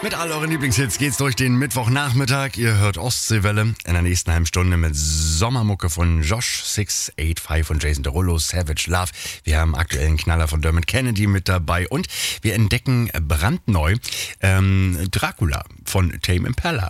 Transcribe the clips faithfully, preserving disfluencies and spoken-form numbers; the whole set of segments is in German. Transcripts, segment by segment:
Mit all euren Lieblingshits geht's durch den Mittwochnachmittag. Ihr hört Ostseewelle in der nächsten halben Stunde mit Sommermucke von Josh sechs acht fünf und Jason Derulo, Savage Love. Wir haben aktuellen Knaller von Dermot Kennedy mit dabei und wir entdecken brandneu ähm, Dracula von Tame Impala.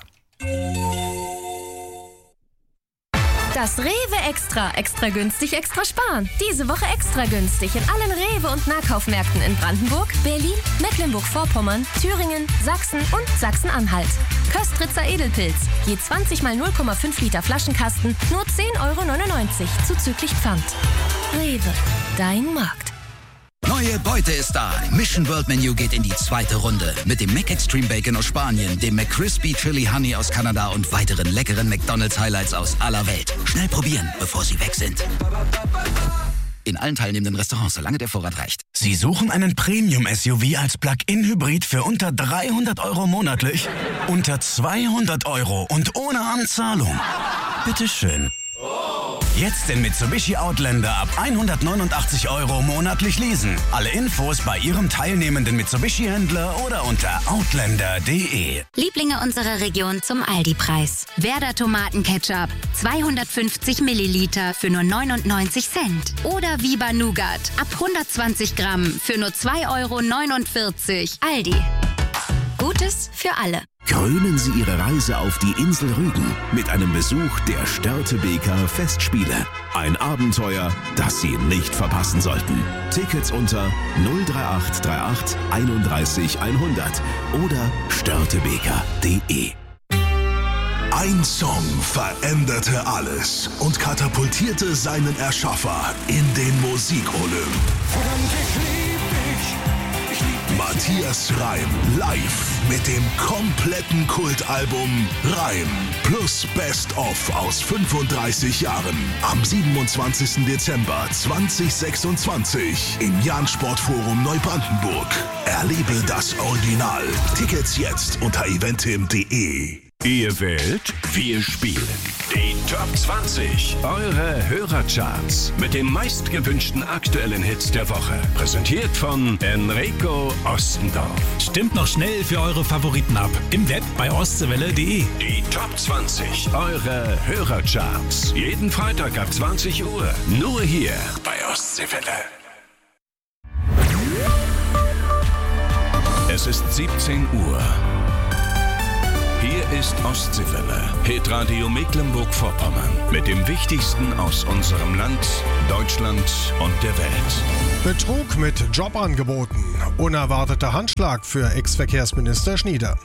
Das Rewe Extra. Extra günstig, extra sparen. Diese Woche extra günstig in allen Rewe- und Nahkaufmärkten in Brandenburg, Berlin, Mecklenburg-Vorpommern, Thüringen, Sachsen und Sachsen-Anhalt. Köstritzer Edelpilz. Je zwanzig mal null Komma fünf Liter Flaschenkasten, nur zehn Euro neunundneunzig, zuzüglich Pfand. Rewe, dein Markt. Neue Beute ist da. Mission World Menu geht in die zweite Runde. Mit dem McExtreme Bacon aus Spanien, dem McCrispy Chili Honey aus Kanada und weiteren leckeren McDonald's Highlights aus aller Welt. Schnell probieren, bevor sie weg sind. In allen teilnehmenden Restaurants, solange der Vorrat reicht. Sie suchen einen Premium-S U V als Plug-in-Hybrid für unter dreihundert Euro monatlich? Unter zweihundert Euro und ohne Anzahlung? Bitteschön. Jetzt den Mitsubishi Outlander ab hundertneunundachtzig Euro monatlich leasen. Alle Infos bei Ihrem teilnehmenden Mitsubishi-Händler oder unter outlander punkt de. Lieblinge unserer Region zum Aldi-Preis. Werder Tomatenketchup, zweihundertfünfzig Milliliter für nur neunundneunzig Cent. Oder Viva Nougat, ab hundertzwanzig Gramm für nur zwei Euro neunundvierzig. Aldi. Gutes für alle. Krönen Sie Ihre Reise auf die Insel Rügen mit einem Besuch der Störtebeker Festspiele. Ein Abenteuer, das Sie nicht verpassen sollten. Tickets unter null drei acht drei acht einunddreißig hundert oder störtebeker punkt de. Ein Song veränderte alles und katapultierte seinen Erschaffer in den Musikolymp. Matthias Reim live mit dem kompletten Kultalbum Reim plus Best of aus fünfunddreißig Jahren am siebenundzwanzigsten Dezember zweitausendsechsundzwanzig im Jahn-Sportforum Neubrandenburg. Erlebe das Original. Tickets jetzt unter eventim punkt de. Ihr wählt, wir spielen. Die Top zwanzig, eure Hörercharts mit den meistgewünschten aktuellen Hits der Woche. Präsentiert von Enrico Ostendorf. Stimmt noch schnell für eure Favoriten ab. Im Web bei ostseewelle punkt de. Die Top zwanzig, eure Hörercharts. Jeden Freitag ab zwanzig Uhr. Nur hier bei Ostseewelle. Es ist siebzehn Uhr. Hier ist Ostseewelle, Hitradio Mecklenburg-Vorpommern. Mit dem Wichtigsten aus unserem Land, Deutschland und der Welt. Betrug mit Jobangeboten. Unerwarteter Handschlag für Ex-Verkehrsminister Schnieder.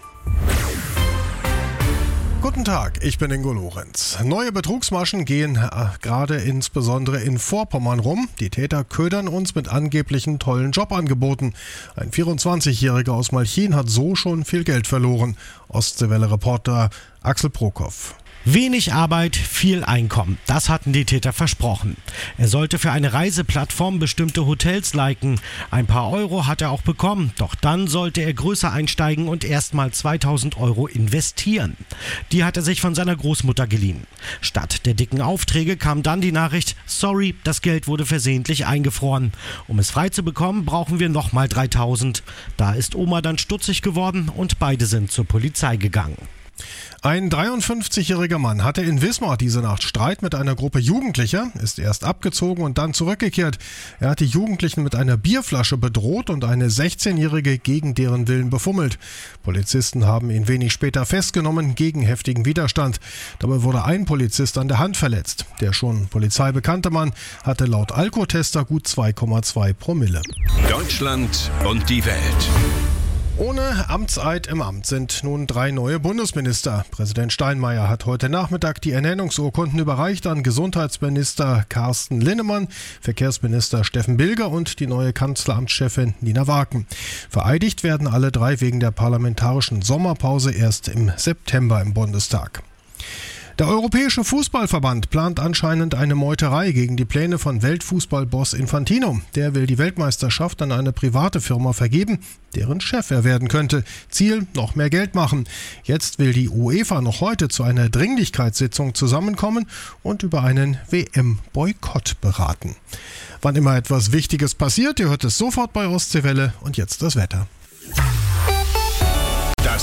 Guten Tag, ich bin Ingo Lorenz. Neue Betrugsmaschen gehen äh, gerade insbesondere in Vorpommern rum. Die Täter ködern uns mit angeblichen tollen Jobangeboten. Ein vierundzwanzigjähriger aus Malchin hat so schon viel Geld verloren. Ostseewelle-Reporter Axel Prokop. Wenig Arbeit, viel Einkommen. Das hatten die Täter versprochen. Er sollte für eine Reiseplattform bestimmte Hotels liken. Ein paar Euro hat er auch bekommen. Doch dann sollte er größer einsteigen und erstmal zweitausend Euro investieren. Die hat er sich von seiner Großmutter geliehen. Statt der dicken Aufträge kam dann die Nachricht: Sorry, das Geld wurde versehentlich eingefroren. Um es frei zu bekommen, brauchen wir nochmal dreitausend. Da ist Oma dann stutzig geworden und beide sind zur Polizei gegangen. Ein dreiundfünfzigjähriger Mann hatte in Wismar diese Nacht Streit mit einer Gruppe Jugendlicher, ist erst abgezogen und dann zurückgekehrt. Er hat die Jugendlichen mit einer Bierflasche bedroht und eine sechzehnjährige gegen deren Willen befummelt. Polizisten haben ihn wenig später festgenommen, gegen heftigen Widerstand. Dabei wurde ein Polizist an der Hand verletzt. Der schon polizeibekannte Mann hatte laut Alkotester gut zwei Komma zwei Promille. Deutschland und die Welt. Ohne Amtseid im Amt sind nun drei neue Bundesminister. Präsident Steinmeier hat heute Nachmittag die Ernennungsurkunden überreicht an Gesundheitsminister Carsten Linnemann, Verkehrsminister Steffen Bilger und die neue Kanzleramtschefin Nina Waken. Vereidigt werden alle drei wegen der parlamentarischen Sommerpause erst im September im Bundestag. Der Europäische Fußballverband plant anscheinend eine Meuterei gegen die Pläne von Weltfußballboss Infantino. Der will die Weltmeisterschaft an eine private Firma vergeben, deren Chef er werden könnte. Ziel: noch mehr Geld machen. Jetzt will die UEFA noch heute zu einer Dringlichkeitssitzung zusammenkommen und über einen W M-Boykott beraten. Wann immer etwas Wichtiges passiert, ihr hört es sofort bei Ostseewelle. Und jetzt das Wetter. Das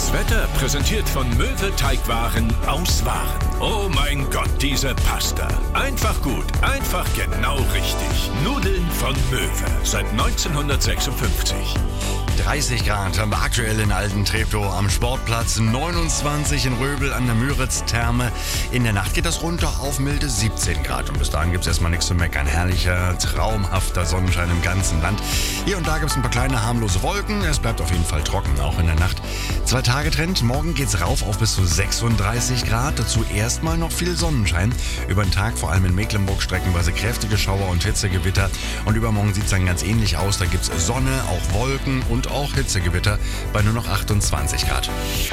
Das Wetter präsentiert von Möwe Teigwaren aus Waren. Oh mein Gott, diese Pasta. Einfach gut, einfach genau richtig. Nudeln von Möwe seit neunzehnhundertsechsundfünfzig. dreißig Grad haben wir aktuell in Alten Treptow am Sportplatz, neunundzwanzig in Röbel an der Müritz-Therme. In der Nacht geht das runter auf milde siebzehn Grad und bis dahin gibt es erstmal nichts zu meckern. Herrlicher, traumhafter Sonnenschein im ganzen Land. Hier und da gibt es ein paar kleine harmlose Wolken. Es bleibt auf jeden Fall trocken, auch in der Nacht. Zwei Tage Trend. Morgen geht's rauf auf bis zu sechsunddreißig Grad. Dazu erstmal noch viel Sonnenschein. Über den Tag vor allem in Mecklenburg streckenweise kräftige Schauer und Hitzegewitter. Und übermorgen sieht es dann ganz ähnlich aus. Da gibt's Sonne, auch Wolken und auch Hitzegewitter bei nur noch achtundzwanzig Grad.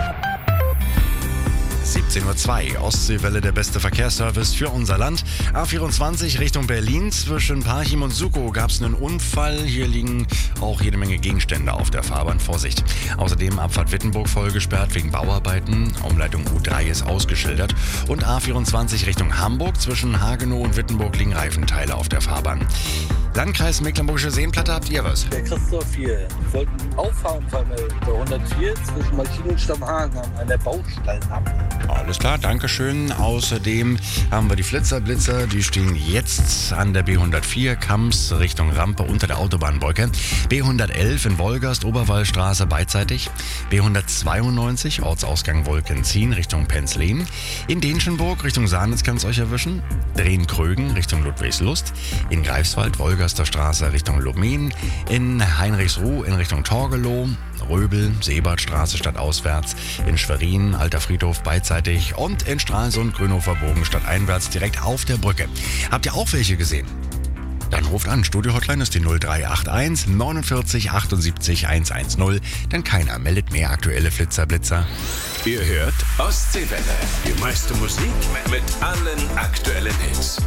siebzehn Uhr zwei, Ostseewelle, der beste Verkehrsservice für unser Land. A vierundzwanzig Richtung Berlin, zwischen Parchim und Sukow gab es einen Unfall. Hier liegen auch jede Menge Gegenstände auf der Fahrbahn. Vorsicht. Außerdem Abfahrt Wittenburg voll gesperrt wegen Bauarbeiten. Umleitung U drei ist ausgeschildert. Und A vierundzwanzig Richtung Hamburg, zwischen Hagenow und Wittenburg liegen Reifenteile auf der Fahrbahn. Landkreis Mecklenburgische Seenplatte, habt ihr was? Der Christoph hier. Ich wollte einen Auffahren vermelden. Der hundertvier zwischen Malchin und Stammhagen an der Baustellenampel. Alles klar, dankeschön. Außerdem haben wir die Flitzerblitzer, die stehen jetzt an der B hundertvier, Kamms Richtung Rampe unter der Autobahnbrücke. B hundertelf in Wolgast, Oberwallstraße beidseitig. B hundertzweiundneunzig, Ortsausgang Wolkenzien Richtung Penzlin. In Denschenburg Richtung Sahnitz kann es euch erwischen. Drehen-Krögen Richtung Ludwigslust. In Greifswald, Wolgaster Straße Richtung Lubmin. In Heinrichsruh in Richtung Torgelow. Röbel, Seebartstraße stadtauswärts, in Schwerin, Alter Friedhof beidseitig und in Stralsund, Grünhofer Bogen stadteinwärts direkt auf der Brücke. Habt ihr auch welche gesehen? Dann ruft an, Studio-Hotline ist die null drei acht eins neunundvierzig achtundsiebzig hundertzehn, denn keiner meldet mehr aktuelle Flitzerblitzer. Ihr hört Ostseewelle, die meiste Musik mit allen aktuellen Hits.